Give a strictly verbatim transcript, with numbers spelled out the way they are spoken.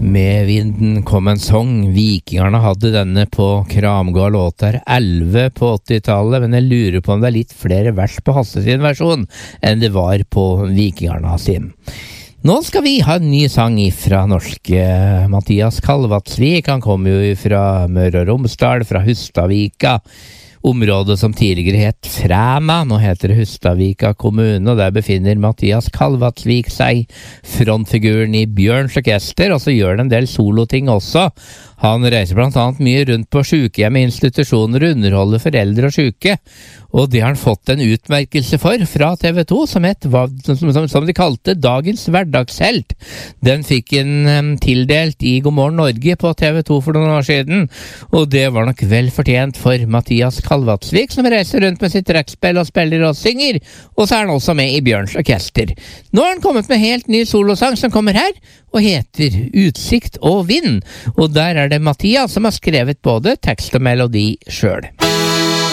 Med vinden kom en sång. Vikingerne hadde denne på Kramgård låter elleve på åttitallet, men jeg lurer på om det er litt flere vers på Hasse sin versjon enn det var på Vikingerne sin. Nå skal vi ha en ny sang fra norske Mathias Kalvatsvik. Han kommer jo fra Møre og Romsdal, fra Hustadvika, området som tidligere het Fræna. Nå heter det Hustadvika kommune, og der befinner Mathias Kalvatsvik seg, frontfiguren i Bjørns Orkester, og så gjør han en del soloting også. Han reiser blant annet mye rundt på sykehjem og institusjoner og underholder foreldre og syke, og det har han fått en utmerkelse for fra T V to, som, et, som, som de kalte Dagens hverdagshelt. Den fikk han um, tildelt i God morgen Norge på T V to for noen år siden, og det var nok vel fortjent for Mathias Kalvatsvik, som reiser rundt med sitt trekkspill og spiller og synger, og så er han også med i Bjørns Orkester. Nå har han kommet med helt ny solosang som kommer her, og heter Utsikt og vind, og der er det Mathias som har skrevet både tekst og melodi selv.